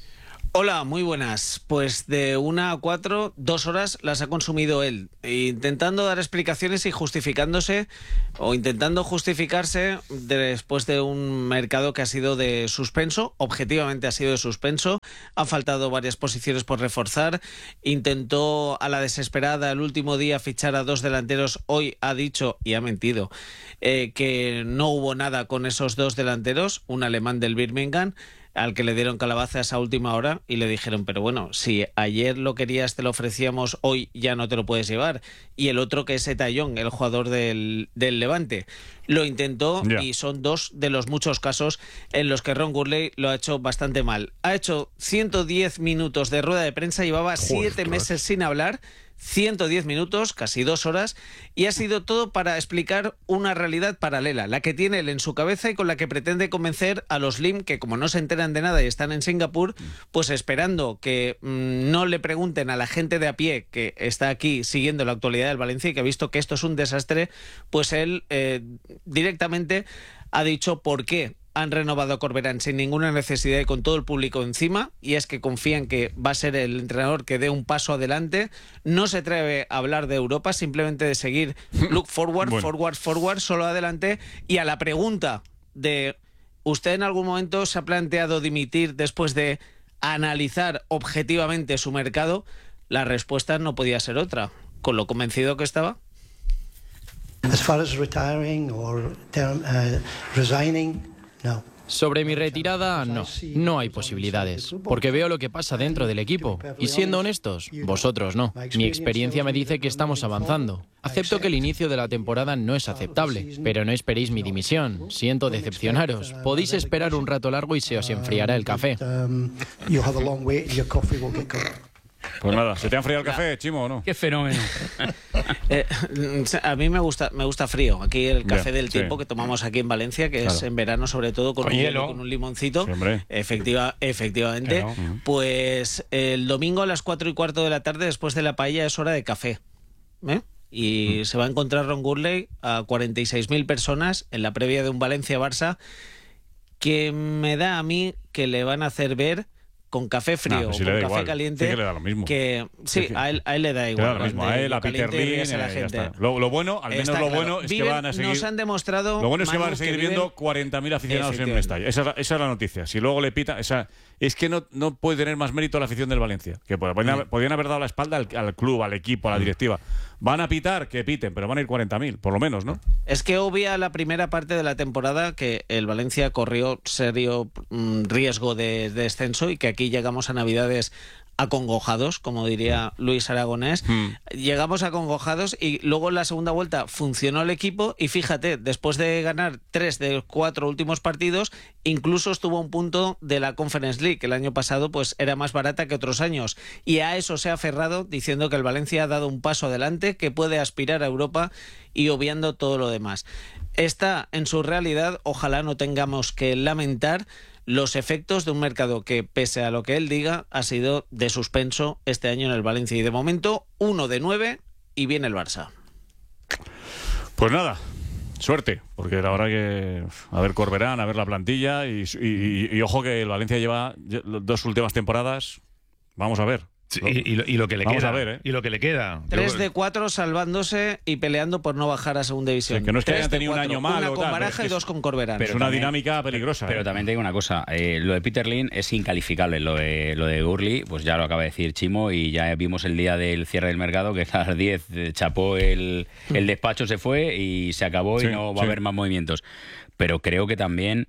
Hola, muy buenas. Pues de una a cuatro, dos horas las ha consumido él, intentando dar explicaciones y justificándose, o intentando justificarse después de un mercado que ha sido de suspenso, objetivamente ha sido de suspenso, han faltado varias posiciones por reforzar, intentó a la desesperada el último día fichar a dos delanteros, hoy ha dicho, y ha mentido, eh, que no hubo nada con esos dos delanteros, un alemán del Birmingham, al que le dieron calabazas a última hora y le dijeron, pero bueno, si ayer lo querías, te lo ofrecíamos, hoy ya no te lo puedes llevar. Y el otro que es Etayón, el jugador del, del Levante. Lo intentó yeah. y son dos de los muchos casos en los que Ron Gurley lo ha hecho bastante mal. Ha hecho ciento diez minutos de rueda de prensa, llevaba siete meses sin hablar, ciento diez minutos, casi dos horas, y ha sido todo para explicar una realidad paralela, la que tiene él en su cabeza y con la que pretende convencer a los Lim, que como no se enteran de nada y están en Singapur, pues esperando que mmm, no le pregunten a la gente de a pie que está aquí siguiendo la actualidad del Valencia y que ha visto que esto es un desastre, pues él eh, directamente ha dicho por qué han renovado a Corberán sin ninguna necesidad y con todo el público encima, y es que confían que va a ser el entrenador que dé un paso adelante. No se atreve a hablar de Europa, simplemente de seguir look forward, bueno. forward, forward, solo adelante. Y a la pregunta de ¿usted en algún momento se ha planteado dimitir después de analizar objetivamente su mercado? La respuesta no podía ser otra, con lo convencido que estaba. As far as retiring or uh, resigning, no. Sobre mi retirada, no. No hay posibilidades, porque veo lo que pasa dentro del equipo. Y siendo honestos, vosotros no. Mi experiencia me dice que estamos avanzando. Acepto que el inicio de la temporada no es aceptable, pero no esperéis mi dimisión. Siento decepcionaros. Podéis esperar un rato largo y se os enfriará el café. Pues nada, ¿se te ha enfriado el café, Chimo, o no? Qué fenómeno. eh, a mí me gusta me gusta frío. Aquí el café yeah, del tiempo sí. que tomamos aquí en Valencia, que claro. es en verano sobre todo, con, con un hielo, con un limoncito. Sí, Efectiva, efectivamente. Claro. Pues el domingo a las cuatro y cuarto de la tarde, después de la paella, es hora de café. ¿Eh? Y mm. se va a encontrar Ron Gurley a cuarenta y seis mil personas en la previa de un Valencia-Barça, que me da a mí que le van a hacer ver con café frío no, o si con café igual. caliente, sí que le da lo mismo. Que, sí, sí. A, él, a él le da igual. Le da lo mismo, a él, a Peter Lin, a la gente. Lo, lo bueno, al menos está lo claro. bueno es Viven, que van a seguir. Nos han demostrado. Lo bueno es que Manu, van a seguir viven, viendo cuarenta mil aficionados en Mestalla. Esa, esa es la noticia. Si luego le pita, esa, es que no, no puede tener más mérito la afición del Valencia. Que podían, mm. podían haber dado la espalda al, al club, al equipo, a la directiva. Van a pitar, que piten, pero van a ir cuarenta mil, por lo menos, ¿no? Es que obvia la primera parte de la temporada que el Valencia corrió serio mm, riesgo de, de descenso y que aquí llegamos a Navidades acongojados, como diría Luis Aragonés. Mm. Llegamos acongojados y luego en la segunda vuelta funcionó el equipo y fíjate, después de ganar tres de los cuatro últimos partidos, incluso estuvo a un punto de la Conference League, que el año pasado pues era más barata que otros años. Y a eso se ha aferrado, diciendo que el Valencia ha dado un paso adelante, que puede aspirar a Europa y obviando todo lo demás. Está en su realidad, ojalá no tengamos que lamentar los efectos de un mercado que, pese a lo que él diga, ha sido de suspenso este año en el Valencia. Y de momento, uno de nueve y viene el Barça. Pues nada, suerte, porque la verdad que a ver Corberán, a ver la plantilla y, y, y, y ojo que el Valencia lleva dos últimas temporadas, vamos a ver. Sí, y, y, lo, y lo que le Vamos queda. A ver, ¿eh? Y lo que le queda. Tres Yo... de cuatro salvándose y peleando por no bajar a segunda división. Sí, que no es que hayan tenido un año malo. Una con tal, Baraja y dos con Corberán. Pero es una también, dinámica peligrosa. Pero, pero ¿eh? también te digo una cosa. Eh, lo de Peter Lin es incalificable. Lo de, lo de Gurley, pues ya lo acaba de decir Chimo y ya vimos el día del cierre del mercado que a las diez chapó el, el despacho, se fue y se acabó sí, y no va sí. a haber más movimientos. Pero creo que también...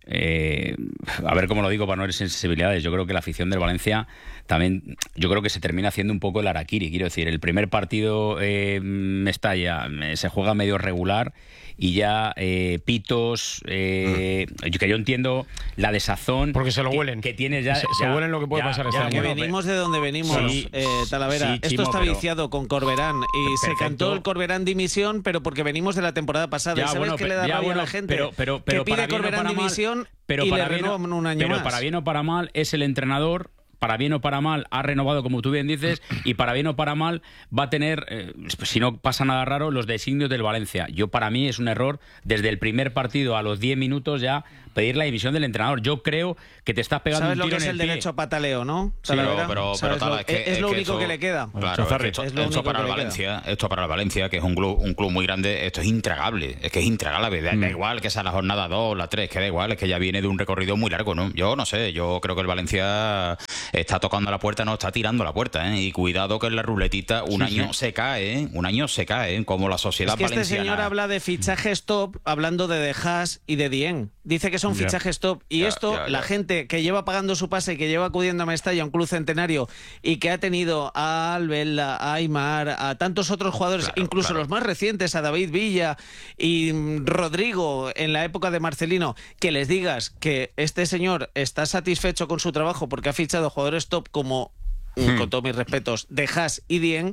Eh, a ver cómo lo digo para no herir sensibilidades. Yo creo que la afición del Valencia también, yo creo que se termina haciendo un poco el harakiri. Quiero decir, el primer partido eh, Mestalla se juega medio regular y ya eh, pitos, eh, mm. que yo entiendo la desazón. Porque se lo que, huelen. Que tiene ya. Se, ya, se huelen lo que puede ya, pasar ya, este que año. venimos de donde venimos, sí, eh, Talavera. Sí, Chimo, Esto está pero... viciado con Corberán y Perfecto. se cantó el Corberán dimisión, pero porque venimos de la temporada pasada. Ya, ¿Y sabes bueno, qué le da ya, rabia bueno, a la gente? pero, pero, pero que pide para bien Corberán o para dimisión mal, pero y para le bien, renovan un año pero más. para bien o para mal es el entrenador. Para bien o para mal, ha renovado, como tú bien dices, y para bien o para mal va a tener, eh, si no pasa nada raro, los designios del Valencia. Yo, para mí, es un error desde el primer partido a los diez minutos ya pedir la dimisión del entrenador. Yo creo que te estás pegando ¿Sabes un tiro lo que es en el el pie. derecho a pataleo, no? Sí, pero, pero, pero tal, lo, es, que, es, es lo que único eso, que le queda. Claro, es que esto, es lo esto único para que el le Valencia, queda. esto para el Valencia, que es un club, un club muy grande, esto es intragable. Es que es intragable. Da, mm. da igual que sea la jornada dos, la tres, que da igual, es que ya viene de un recorrido muy largo, ¿no? Yo no sé, yo creo que el Valencia está tocando la puerta, no está tirando la puerta, ¿eh? Y cuidado que en la ruletita un sí, año sí. se cae, ¿eh? Un año se cae, ¿eh? Como la sociedad es que valenciana. Este señor habla de fichajes top, hablando de De Haas y de Dieng. Dice que son Ya. fichajes top. Y Ya, esto, ya, ya. la gente que lleva pagando su pase, que lleva acudiendo a Mestalla, un club centenario, y que ha tenido a Albelda, a Aimar, a tantos otros jugadores, Claro, incluso claro. los más recientes, a David Villa y mm, Rodrigo en la época de Marcelino, que les digas que este señor está satisfecho con su trabajo porque ha fichado jugadores top como, Hmm. con todos mis respetos, De Haas y Dieng,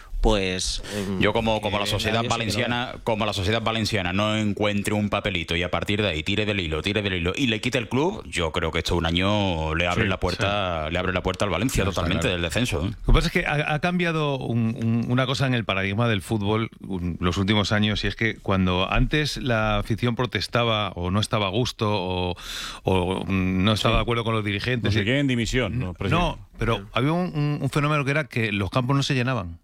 pues yo como, como la sociedad nadie se valenciana como la sociedad valenciana no encuentre un papelito y a partir de ahí tire del hilo tire del hilo y le quite el club, yo creo que esto un año le abre Sí, la puerta sí. le abre la puerta al Valencia No, totalmente claro. del descenso, ¿eh? Lo que pasa es que ha, ha cambiado un, un, una cosa en el paradigma del fútbol un, los últimos años, y es que cuando antes la afición protestaba o no estaba a gusto o, o no estaba Sí. de acuerdo con los dirigentes. No sé qué, en dimisión. No, No, pero había un, un- un fenómeno que era que los campos no se llenaban.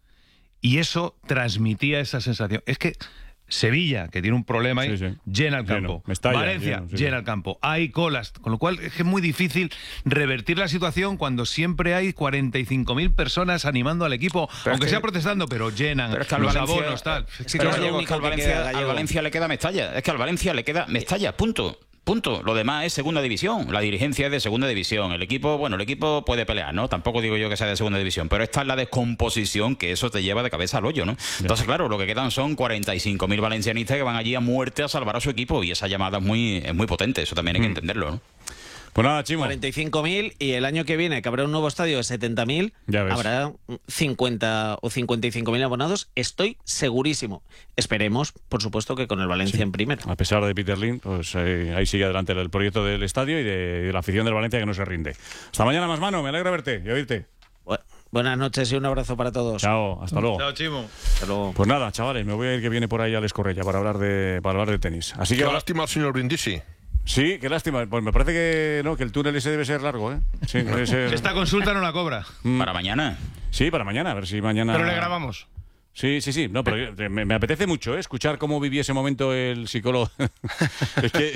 Y eso transmitía esa sensación. Es que Sevilla, que tiene un problema ahí, Sí, sí. llena el Lleno. campo. Mestalla, Valencia, lleno, sí, llena sí. el campo. Hay colas. Con lo cual es que es muy difícil revertir la situación cuando siempre hay cuarenta y cinco mil personas animando al equipo, Pero aunque es que- sea protestando, pero llenan Pero es que al los Valencia, abonos, tal. es Sí, que, claro. Gallego, es que al, Valencia, al Valencia le queda Mestalla. Es que al Valencia le queda Mestalla, punto. Punto. Lo demás es segunda división. La dirigencia es de segunda división. El equipo, bueno, el equipo puede pelear, ¿no? Tampoco digo yo que sea de segunda división, pero esta es la descomposición que eso te lleva de cabeza al hoyo, ¿no? Entonces, claro, lo que quedan son cuarenta y cinco mil valencianistas que van allí a muerte a salvar a su equipo y esa llamada es muy, es muy potente. Eso también hay que entenderlo, ¿no? Pues nada, Chimo. cuarenta y cinco mil y el año que viene, que habrá un nuevo estadio de setenta mil, Ya ves. habrá cincuenta o cincuenta y cinco mil abonados. Estoy segurísimo. Esperemos, por supuesto, que con el Valencia Sí. en primera. A pesar de Peter Lim, pues eh, ahí sigue adelante el proyecto del estadio y de, de la afición del Valencia que no se rinde. Hasta mañana, más mano. Me alegra verte y oírte. Bu- Buenas noches y un abrazo para todos. Chao, hasta luego. Chao, Chimo. Hasta luego. Pues nada, chavales, me voy a ir que viene por ahí Alex Correia para hablar de para hablar de tenis. Así que Qué lástima al señor Brindisi. Sí, qué lástima. Pues me parece que no, que el túnel ese debe ser largo, ¿eh? Sí, debe ser... Esta consulta no la cobra. Mm. Para mañana. Sí, para mañana, a ver si mañana. Pero le grabamos. Sí, sí, sí. No, pero me, me apetece mucho, ¿eh? Escuchar cómo vivió ese momento el psicólogo. Es que.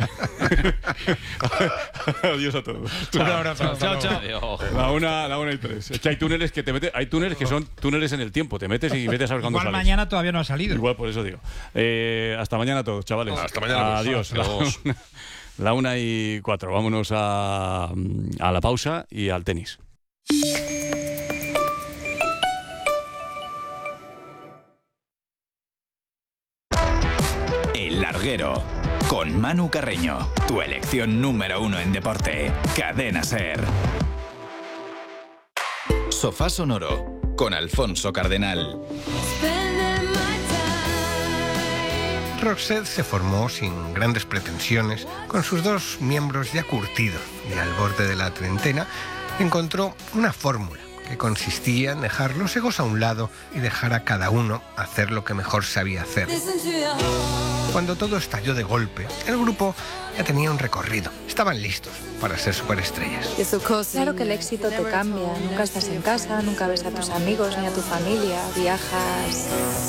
Adiós a todos. Un abrazo. Chao, chao. La una, la una y tres. Es que hay túneles que te metes, hay túneles que son túneles en el tiempo. Te metes y metes a ver cuándo Igual sales. mañana todavía no ha salido. Igual por eso digo. Eh, hasta mañana a todos, chavales. Hasta mañana. Adiós. La, Adiós. una, la una y cuatro. Vámonos a, a la pausa y al tenis. El Larguero, con Manu Carreño, tu elección número uno en deporte. Cadena SER. Sofá Sonoro, con Alfonso Cardenal. Roxette se formó sin grandes pretensiones, con sus dos miembros ya curtidos y al borde de la treintena, encontró una fórmula que consistía en dejar los egos a un lado y dejar a cada uno hacer lo que mejor sabía hacer. Cuando todo estalló de golpe, el grupo ya tenía un recorrido. Estaban listos para ser superestrellas. Claro que el éxito te cambia. Nunca estás en casa, nunca ves a tus amigos ni a tu familia. Viajas.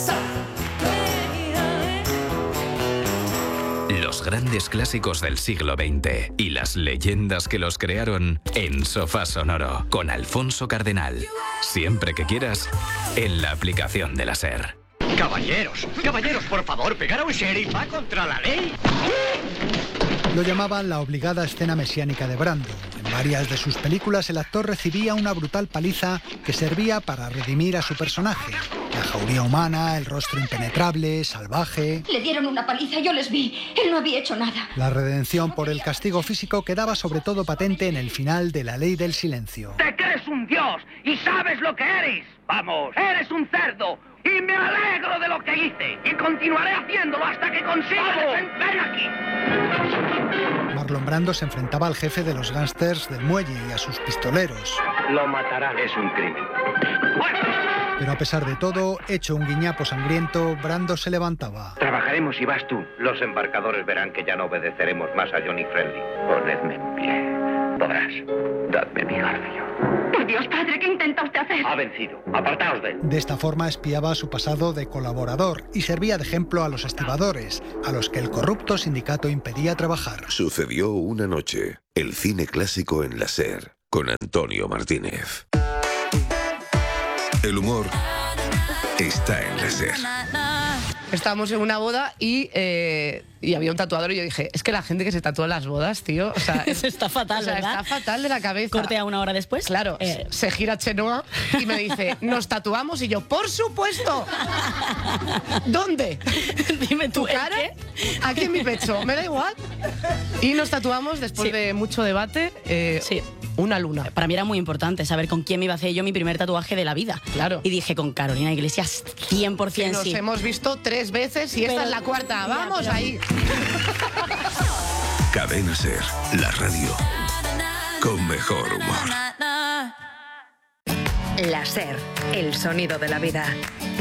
Los grandes clásicos del siglo veinte y las leyendas que los crearon en Sofá Sonoro, con Alfonso Cardenal. Siempre que quieras, en la aplicación de la SER. Caballeros, caballeros, por favor, pegar a un sheriff va contra la ley. Lo llamaban la obligada escena mesiánica de Brando. En varias de sus películas el actor recibía una brutal paliza que servía para redimir a su personaje. La jauría humana, el rostro impenetrable, salvaje. Le dieron una paliza, yo les vi. Él no había hecho nada. La redención por el castigo físico quedaba sobre todo patente en el final de La Ley del Silencio. ¡Te crees un dios y sabes lo que eres! ¡Vamos! ¡Eres un cerdo! ¡Y me alegro de lo que hice! ¡Y continuaré haciéndolo hasta que consiga defender... ¡Ven aquí! Marlon Brando se enfrentaba al jefe de los gángsters del muelle y a sus pistoleros. Lo matarán. Es un crimen. Pero a pesar de todo, hecho un guiñapo sangriento, Brando se levantaba. Trabajaremos y vas tú. Los embarcadores verán que ya no obedeceremos más a Johnny Friendly. Ponedme en pie. Podrás. Dadme mi garfio. Por Dios, padre, ¿qué intenta usted hacer? Ha vencido. Apartaos de él. De esta forma espiaba su pasado de colaborador y servía de ejemplo a los estibadores, a los que el corrupto sindicato impedía trabajar. Sucedió una noche. El cine clásico en la SER, con Antonio Martínez. El humor está en la SER. Estábamos en una boda y, eh, y había un tatuador y yo dije, es que la gente que se tatúa en las bodas, tío, o sea, eso está fatal, o sea, ¿verdad? Está fatal de la cabeza. Corte a una hora después. Claro, eh. se gira Chenoa y me dice, ¿nos tatuamos? Y yo, ¡por supuesto! ¿Dónde? Dime tú, ¿Tu cara? Aquí en mi pecho, me da igual. Y nos tatuamos después sí. de mucho debate. Eh, sí. Una luna. Para mí era muy importante saber con quién me iba a hacer yo mi primer tatuaje de la vida. Claro. Y dije con Carolina Iglesias cien por ciento sí. Nos hemos visto tres veces y pero, esta es la cuarta. ¡Vamos ya, pero... ahí! Cadena SER, la radio con mejor humor. La SER, el sonido de la vida.